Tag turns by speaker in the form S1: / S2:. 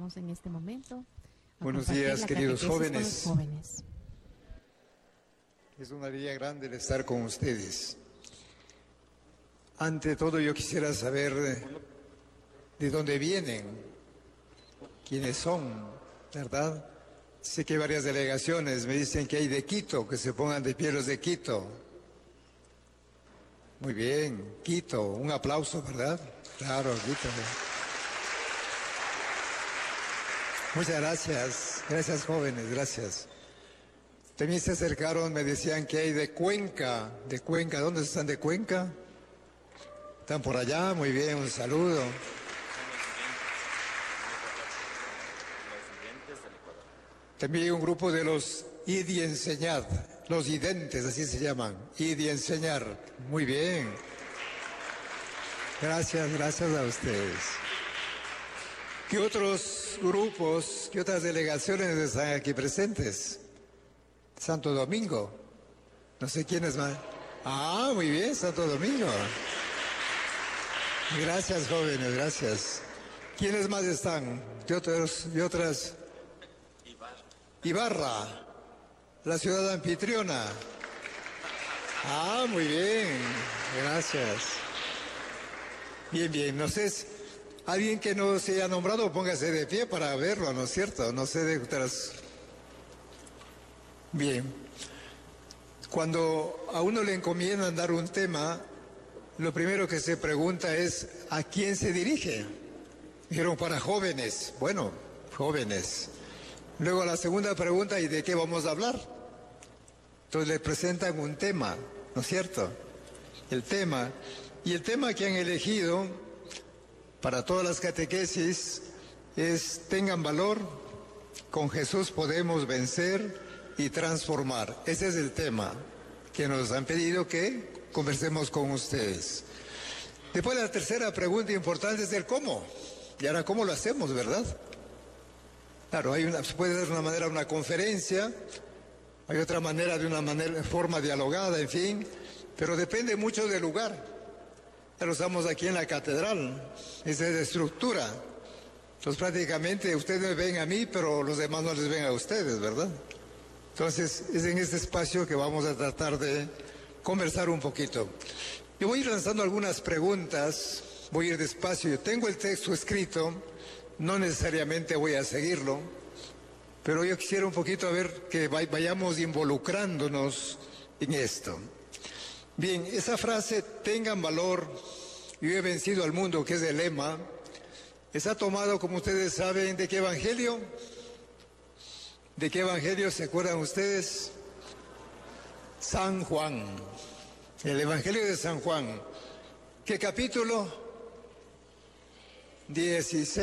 S1: vamos en este momento a
S2: Buenos
S1: compartir
S2: días,
S1: la
S2: queridos
S1: catequesis con
S2: jóvenes.
S1: los jóvenes.
S2: Es una alegría grande el estar con ustedes. Ante todo, yo quisiera saber de dónde vienen, quiénes son, ¿verdad? Sé que hay varias delegaciones, me dicen que hay de Quito, que se pongan de pie los de Quito. Muy bien, Quito, un aplauso, ¿verdad? Claro, Quito. Muchas gracias, gracias jóvenes, gracias. También se acercaron, me decían que hay de Cuenca, ¿dónde están de Cuenca? Están por allá, muy bien, un saludo. También hay un grupo de los Id y Enseñad, los identes, así se llaman, Id y Enseñar, muy bien. Gracias, gracias a ustedes. ¿Qué otros grupos, qué otras delegaciones están aquí presentes? Santo Domingo, no sé quiénes más. Ah, muy bien, Santo Domingo. Gracias, jóvenes, gracias. ¿Quiénes más están? De otras? Ibarra, la ciudad anfitriona. Ah, muy bien, gracias. Bien, bien, no sé, alguien que no se haya nombrado, póngase de pie para verlo, ¿no es cierto? No sé de otras. Bien. Cuando a uno le encomiendan dar un tema, lo primero que se pregunta es ¿a quién se dirige? Dijeron para jóvenes. Bueno, jóvenes. Luego la segunda pregunta, ¿y de qué vamos a hablar? Entonces le presentan un tema, ¿no es cierto? El tema. Y el tema que han elegido para todas las catequesis es tengan valor, con Jesús podemos vencer y transformar. Ese es el tema que nos han pedido que conversemos con ustedes. Después la tercera pregunta importante es el cómo. Y ahora, ¿cómo lo hacemos, verdad? Claro, se puede de una manera una conferencia, hay otra manera de forma dialogada, en fin, pero depende mucho del lugar. Pero estamos aquí en la catedral, esa es la estructura. Entonces prácticamente ustedes me ven a mí, pero los demás no les ven a ustedes, ¿verdad? Entonces es en este espacio que vamos a tratar de conversar un poquito. Yo voy a ir lanzando algunas preguntas, voy a ir despacio. Yo tengo el texto escrito, no necesariamente voy a seguirlo, pero yo quisiera un poquito ver que vayamos involucrándonos en esto. Bien, esa frase, tengan valor, yo he vencido al mundo, que es el lema, está tomado, como ustedes saben, ¿de qué evangelio? ¿De qué evangelio se acuerdan ustedes? San Juan, el evangelio de San Juan. ¿Qué capítulo? 16.